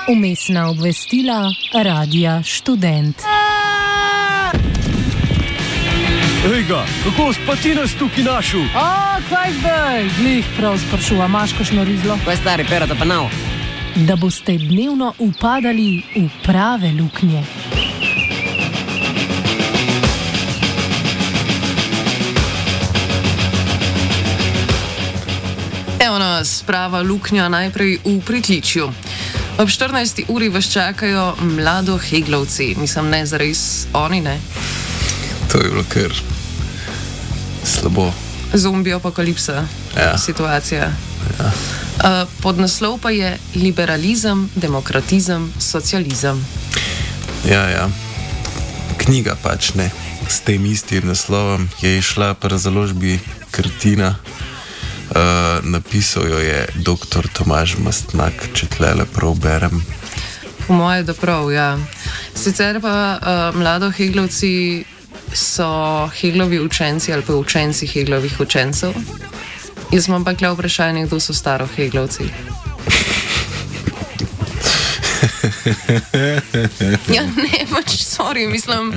Vmesna obvestila Radia Študent. Ejga, kako pa ti nas tukaj našel? Kaj zdaj? Glih prav sprašuva, imaš kakšno rizlo? Kaj stari, perata pa nav? Da boste dnevno upadali v prave luknje. Evo nas, prava luknja najprej v Pritličju. Ob 14. uri vas čakajo mlado Heglovci. Mislim, ne zares oni, ne? To je bilo kar slabo. Zombi apokalipsa situacija. Ja. Podnaslov pa je liberalizem, demokratizem, socializem. Ja. Knjiga pač ne. S tem istim naslovom je išla pri založbi Krtina. Napisal jo je dr. Tomaž Mastnak, če tlele prav berem. Po moje, da prav, ja. Sicer pa mlado Heglovci so Heglovi učenci ali pa učenci Heglovih učencev. Jaz imam pa kle vprašanje, kdo so staro Heglovci. Ja, ne, pač, sorry, mislim...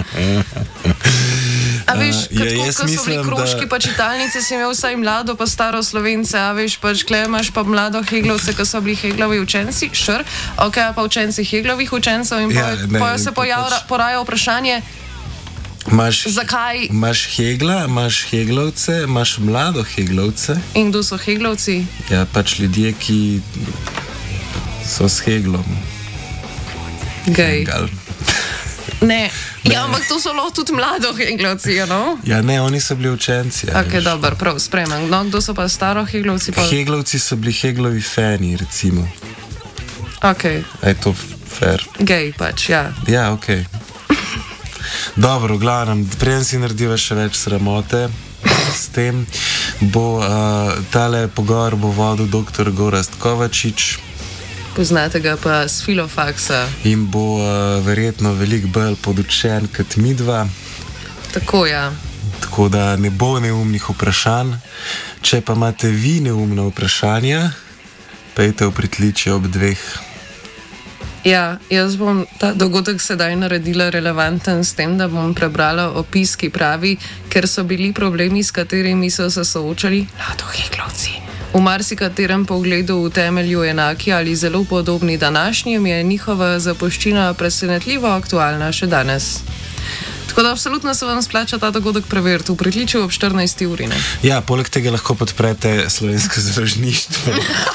A veš, ko so bili krožki pa čitalnice, si imel vsaj mlado pa staro Slovence, a veš, pač kle imaš pa mlado Heglovce, ko so bili Heglovi učenci, sure, ok, pa učenci Heglovih učencev in pa se poraja vprašanje, zakaj? Imaš Hegla, imaš Heglovce, imaš mlado Heglovce. In kdo so Heglovci? Ja, pač ljudje, ki so s Heglom. Gej. Ne, ja, ampak to so lahko tudi mlado Heglovci, no? Ja, ne, oni so bili učenci. Ja, ok, dobro, prav, sprejemam. No, kdo so pa staro Heglovci? Pa... Heglovci so bili Heglovi fani, recimo. Ok. Je to fair? Gej pač, ja. Ja, ok. Dobro, v glavnem, preden si narediva še več sramote s tem, bo tale pogovor bo vodil dr. Gorazd Kovačič. Poznate ga pa s filofaksa. In bo verjetno veliko bolj podučen kot midva. Tako, ja. Tako da ne bo neumnih vprašanj. Če pa imate vi neumna vprašanja, pejte v Pritličje ob 2. Ja, jaz bom ta dogodek sedaj naredila relevanten s tem, da bom prebrala opis, ki pravi, ker so bili problemi, s katerimi so se soočali mlado Heglovci. V marsikaterem pogledu v temelju enaki ali zelo podobni današnjim, je njihova zapuščina presenetljivo aktualna še danes. Tako da absolutno se vam splača ta dogodek preveriti v Pritličju ob 14. uri, ne? Ja, poleg tega lahko podprete Slovensko založništvo.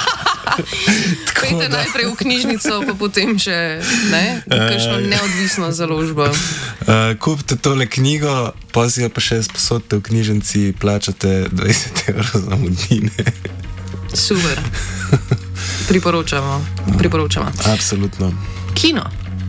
Pejte najprej v knjižnico, pa potem še, ne, kakšno neodvisno založbo. Kupite tole knjigo, pa si jo pa še sposodite v knjižnici, plačate 20 € za modnine. Super. Priporočamo. Absolutno. Kino.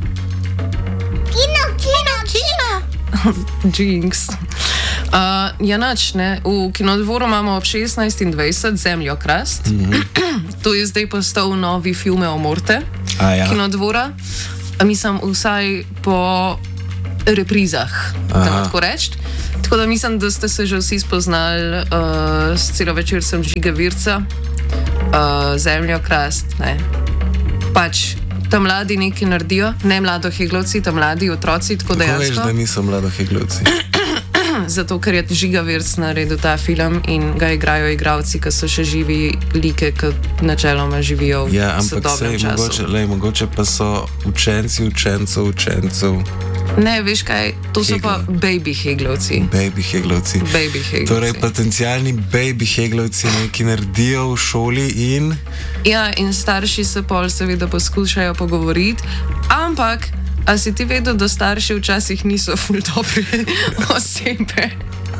Jinx. Ja, nač, ne. V Kinodvoru imamo ob 16:20 Zemljokrast. To je zdaj postal novi filme o Morte. Ja. Kinodvora. Mislim, vsaj po reprizah, da tako reči. Tako da mislim, da ste se že vsi spoznali s celovečer sem Žiga Virca, Zemljokrast, ne. Pač ta mladi nekaj naredijo, ne mlado Heglovci, ta mladi otroci, tako dejansko. Kako veš, da niso mlado Heglovci? Zato, ker je Žiga Virc naredil ta film in ga igrajo igralci, ki so še živi, like, ki načeloma živijo v sodobnem času. Mogoče pa so učenci učencev. Ne, veš kaj, to so pa baby Heglovci. Baby Heglovci. Torej, potencialni baby Heglovci nekaj naredijo v šoli in... Ja, in starši se pol seveda poskušajo pogovoriti, ampak a si ti vedel, da starši včasih niso ful dobre osebe?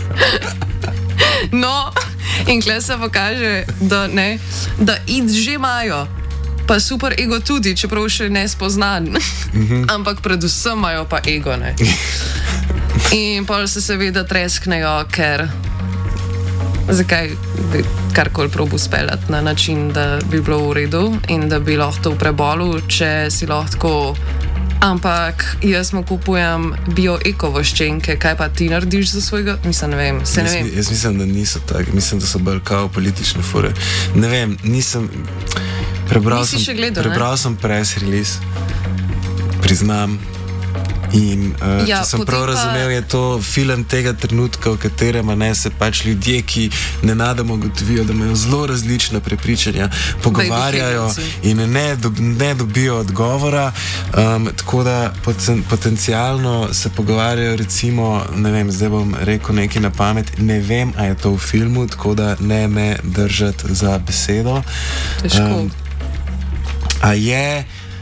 No, in kle se pokaže, da ne, da id že imajo, pa super ego tudi, čeprav še ne spoznan. Ampak predvsem imajo pa ego, ne. In pol se seveda tresknejo, ker zakaj bi karkoli probil speljati na način, da bi bilo v redu in da bi lahko to v prebolu, če si lahko... Ampak jaz mu kupujem bio-eko voščenke, kaj pa ti narediš za svojega? Mislim, ne vem, se ne vem. Jaz mislim, da niso tako, mislim, da so bolj kao politične fore. Ne vem, nisem... Prebral sem press release, priznam. In če sem prav razumel, je to film tega trenutka, v katerem se pač ljudje, ki nenadoma ugotovijo, da imajo zelo različna prepričanja, pogovarjajo in ne dobijo odgovora. Tako da potencialno se pogovarjajo, recimo, ne vem, zdaj bom rekel nekaj na pamet, ne vem, a je to v filmu, tako da ne me držati za besedo. Težko. A je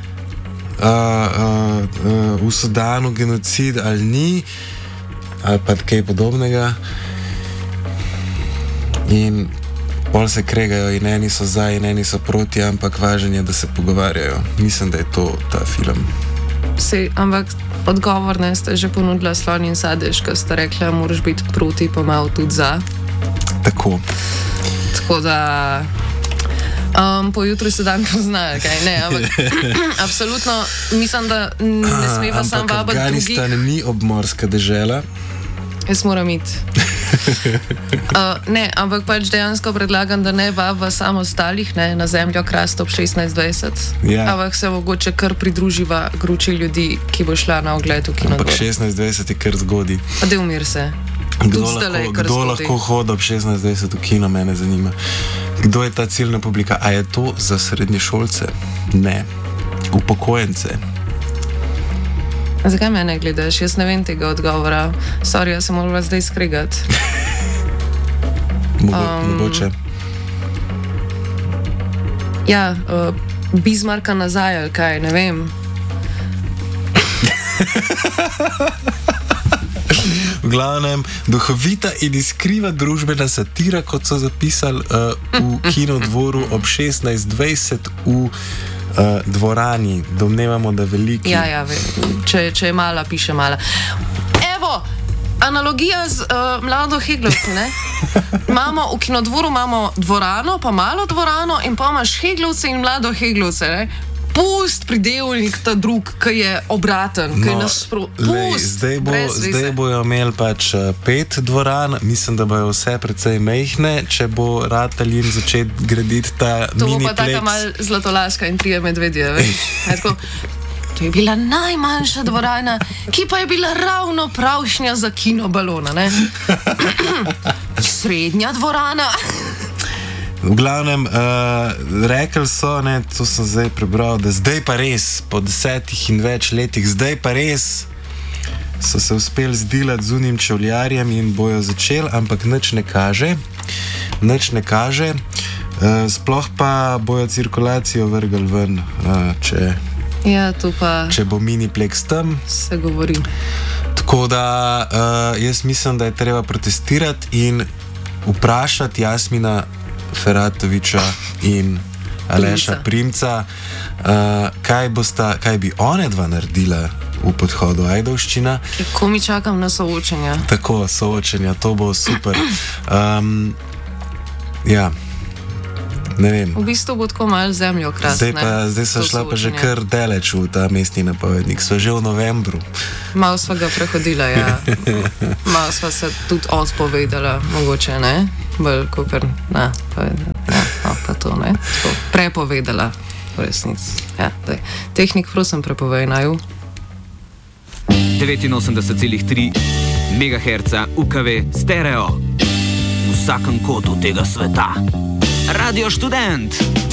v Sudanu genocid ali ni, ali pa kaj podobnega. In pol se kregajo in eni so za in eni so proti, ampak važno je, da se pogovarjajo. Mislim, da je to ta film. Ampak odgovor ste že ponudila Slon in sadež, ko ste rekla, moraš biti proti, pa malo tudi za. Tako da pojutri se dan poznajo, kaj ne, ampak absolutno mislim, da ne smeva sam vabiti drugih. Afganistan ni obmorska dežela. Jaz moram iti. Ne, ampak pač dejansko predlagam, da ne vaba samo ostalih, ne, na zemljo Krast ob 16:20. Ja. Ampak se mogoče kar pridruživa gruči ljudi, ki bo šla na ogled v Kinodvor. Ampak 16:20 je kar zgodi. Pa da umir se. Kdo lahko hodi ob 16:20 v kino, mene zanima. Kdo je ta ciljna publika? A je to za srednješolce? Ne. Upokojence. Zakaj mene gledaš? Jaz ne vem tega odgovora. Sorry, jaz se moram zdaj skregati. Mogoče. Ja, Bismarcka nazaj, ali kaj, ne vem. V glavnem, duhovita in iskriva družbena satira, kot so zapisali v Kinodvoru ob 16:20 v dvorani. Domnevamo, da veliki. Ja, če je mala, piše mala. Evo, analogija z mlado Heglovci, ne? Imamo v Kinodvoru dvorano, pa malo dvorano in pa imaš Heglovce in mlado Heglovce, ne? Pust pridevnik ta drug, ki je obraten, ki je nasprotno. Zdaj bojo imeli pač 5 dvoran, mislim, da bojo vse precej mejhne, če bo ratali in začeti graditi ta miniplex. To bo pa taka mal Zlatolaska in 3 medvedje, veš. To je bila najmanjša dvorana, ki pa je bila ravno pravšnja za kinobalona, ne? Srednja dvorana. V glavnem, rekli so, ne, to sem zdaj prebral, da zdaj pa res, po 10 in več letih, zdaj pa res so se uspeli zdilati z unim čevljarjem in bojo začeli, ampak nič ne kaže. Sploh pa bojo cirkulacijo vrgli ven, če bo miniplex tam. Se govori. Tako da jaz mislim, da je treba protestirati in vprašati Jasmina Feratoviča in Aleša Primca, kaj bi one dva naredila v podhodu Ajdovščina. Ko mi čakam na soočenja. Tako, soočenja, to bo super. Ja, ne vem. V bistvu bo tako malo zemljo krasne. Zdaj so šla pa že kar daleč v ta mestni napovednik. Sva že v novembru. Malo sva ga prehodila, ja. Malo sva se tudi odpovedala, mogoče, ne? Bolj kakor, pa to, ne? Prepovedala, v resnici. Ja, tehnik, prosim, prepovej naju. 89,3 MHz UKV stereo. V vsakem kotu tega sveta. Radio Študent.